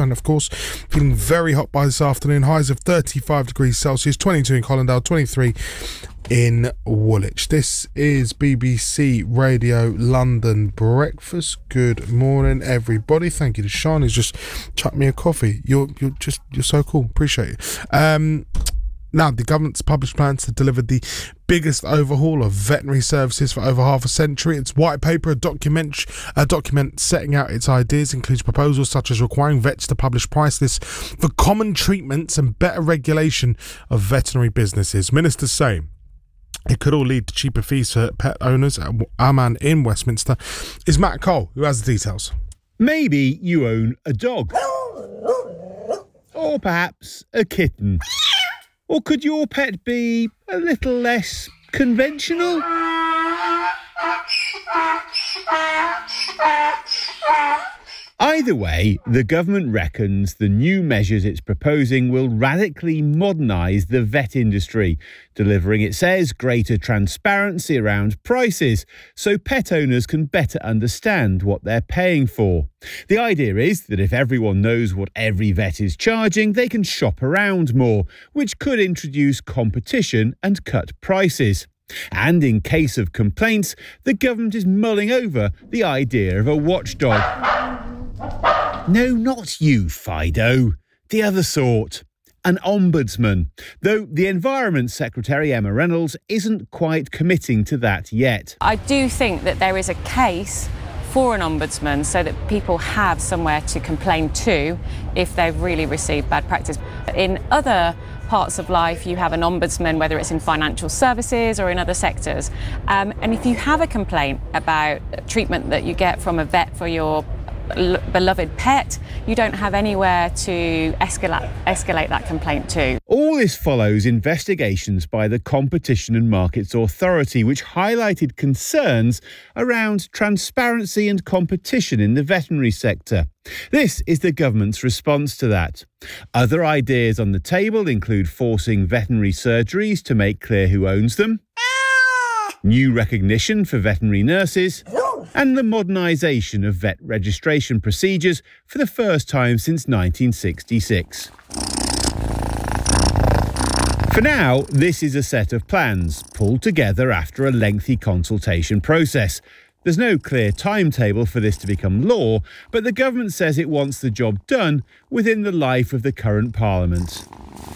sunshine, of course. Feeling very hot by this afternoon. Highs of 35 degrees Celsius, 22 in Colindale, 23 in Woolwich. This is BBC Radio London Breakfast. Good morning, everybody. Thank you to Sean, who's just chucked me a coffee. You're so cool. Appreciate it. Now, the government's published plans to deliver the biggest overhaul of veterinary services for over half a century. Its white paper, a document setting out its ideas, includes proposals such as requiring vets to publish price lists for common treatments and better regulation of veterinary businesses. Ministers say it could all lead to cheaper fees for pet owners. Our man in Westminster is Matt Cole, who has the details. Maybe you own a dog. Or perhaps a kitten. Or could your pet be a little less conventional? Either way, the government reckons the new measures it's proposing will radically modernise the vet industry, delivering, it says, greater transparency around prices so pet owners can better understand what they're paying for. The idea is that if everyone knows what every vet is charging, they can shop around more, which could introduce competition and cut prices. And in case of complaints, the government is mulling over the idea of a watchdog. No, not you, Fido. The other sort. An ombudsman. Though the Environment Secretary, Emma Reynolds, isn't quite committing to that yet. I do think that there is a case for an ombudsman so that people have somewhere to complain to if they've really received bad practice. In other parts of life, you have an ombudsman, whether it's in financial services or in other sectors. And if you have a complaint about treatment that you get from a vet for your beloved pet, you don't have anywhere to escalate that complaint to. All this follows investigations by the Competition and Markets Authority, which highlighted concerns around transparency and competition in the veterinary sector. This is the government's response to that. Other ideas on the table include forcing veterinary surgeries to make clear who owns them, new recognition for veterinary nurses, and the modernisation of vet registration procedures for the first time since 1966. For now, this is a set of plans, pulled together after a lengthy consultation process. There's no clear timetable for this to become law, but the government says it wants the job done within the life of the current Parliament.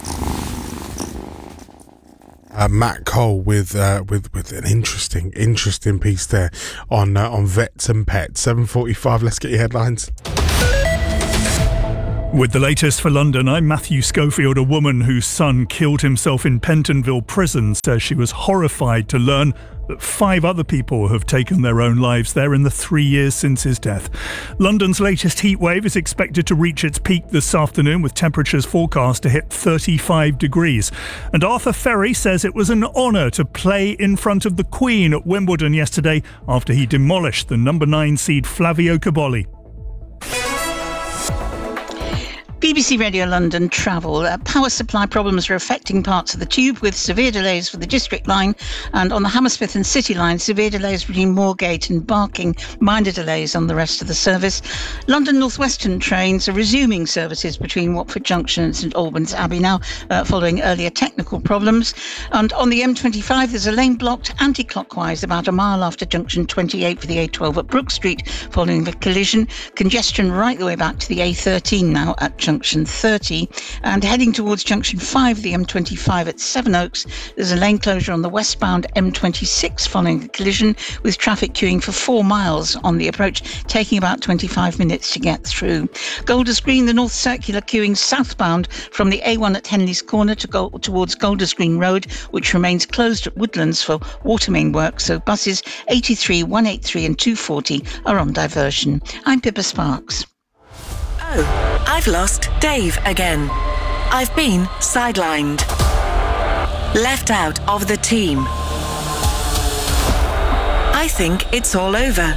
Matt Cole with an interesting piece there on vets and pets. 7:45. Let's get your headlines. With the latest for London, I'm Matthew Schofield. A woman whose son killed himself in Pentonville prison says she was horrified to learn that 5 other people have taken their own lives there in the 3 years since his death. London's latest heatwave is expected to reach its peak this afternoon, with temperatures forecast to hit 35 degrees. And Arthur Ferry says it was an honour to play in front of the Queen at Wimbledon yesterday after he demolished the number 9 seed Flavio Cobolli. BBC Radio London travel. Power supply problems are affecting parts of the tube, with severe delays for the District line, and on the Hammersmith and City line, severe delays between Moorgate and Barking, minor delays on the rest of the service. London North Western trains are resuming services between Watford Junction and St Albans Abbey now, following earlier technical problems. And on the M25, there's a lane blocked anti-clockwise about a mile after junction 28 for the A12 at Brook Street, following the collision. Congestion right the way back to the A13 now at Junction 30, and heading towards Junction 5, the M25 at Sevenoaks, there's a lane closure on the westbound M26 following the collision, with traffic queuing for 4 miles on the approach, taking about 25 minutes to get through. Golders Green, the North Circular queuing southbound from the A1 at Henley's Corner to go towards Golders Green Road, which remains closed at Woodlands for water main work, so buses 83, 183 and 240 are on diversion. I'm Pippa Sparks. Oh, I've lost Dave again. I've been sidelined. Left out of the team. I think it's all over.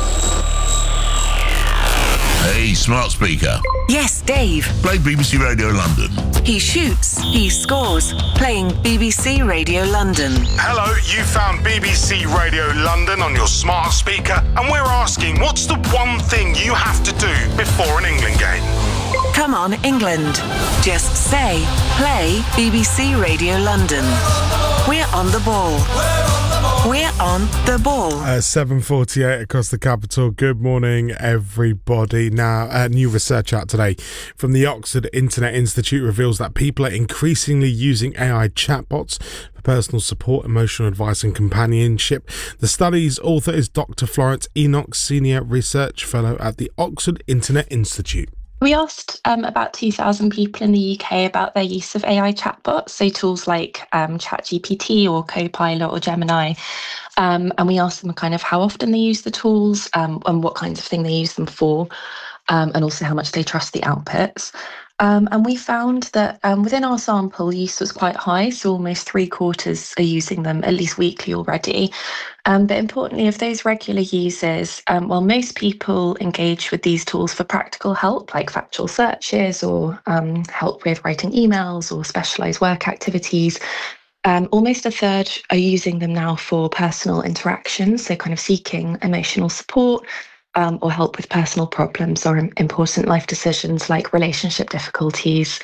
Hey, smart speaker. Yes, Dave. Play BBC Radio London. He shoots, he scores. Playing BBC Radio London. Hello, you found BBC Radio London on your smart speaker, and we're asking, what's the one thing you have to do before an England game? Come Come on, England. Just say, play BBC Radio London. We're on the ball. We're on the ball. 7:48 across the capital. Good morning, everybody. Now, new research out today from the Oxford Internet Institute reveals that people are increasingly using AI chatbots for personal support, emotional advice and companionship. The study's author is Dr. Florence Enoch, Senior Research Fellow at the Oxford Internet Institute. We asked about 2,000 people in the UK about their use of AI chatbots, so tools like ChatGPT or Copilot or Gemini. And we asked them kind of how often they use the tools and what kinds of thing they use them for, and also how much they trust the outputs. And we found that within our sample, use was quite high, so almost 3/4 are using them at least weekly already. But importantly, of those regular users, while most people engage with these tools for practical help, like factual searches or help with writing emails or specialised work activities, almost a third are using them now for personal interactions, so kind of seeking emotional support, or help with personal problems or important life decisions like relationship difficulties,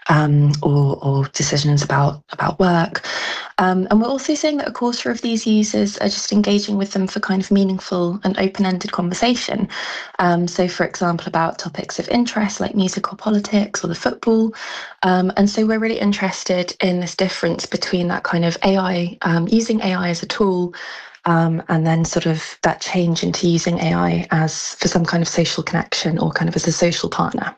or decisions about work. And we're also seeing that 1/4 of these users are just engaging with them for kind of meaningful and open-ended conversation. So, for example, about topics of interest like music or politics or the football. And so we're really interested in this difference between that kind of AI, using AI as a tool, and then sort of that change into using AI as for some kind of social connection or kind of as a social partner.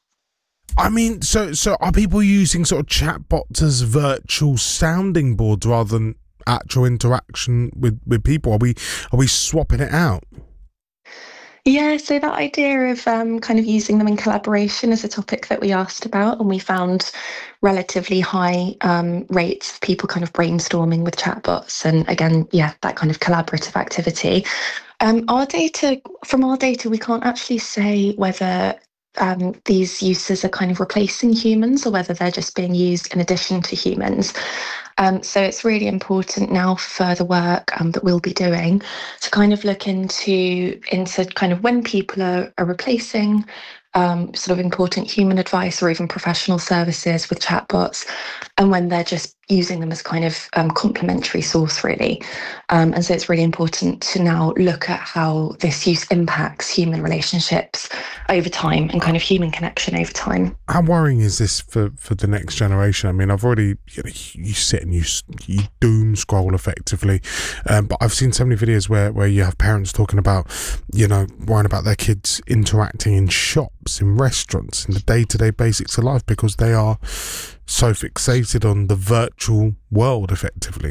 I mean, so are people using sort of chatbots as virtual sounding boards rather than actual interaction with people? Are we swapping it out? Yeah, so that idea of kind of using them in collaboration is a topic that we asked about, and we found relatively high rates of people kind of brainstorming with chatbots, and again, yeah, that kind of collaborative activity. From our data, we can't actually say whether these uses are kind of replacing humans or whether they're just being used in addition to humans. So it's really important now for further work that we'll be doing to kind of look into kind of when people are replacing sort of important human advice or even professional services with chatbots, and when they're just using them as kind of complementary source, really. And so it's really important to now look at how this use impacts human relationships over time and kind of human connection over time. How worrying is this for the next generation? I mean, I've already, you sit and you doom scroll effectively, but I've seen so many videos where you have parents talking about, worrying about their kids interacting in shops, in restaurants, in the day-to-day basics of life because they are so fixated on the virtual world effectively.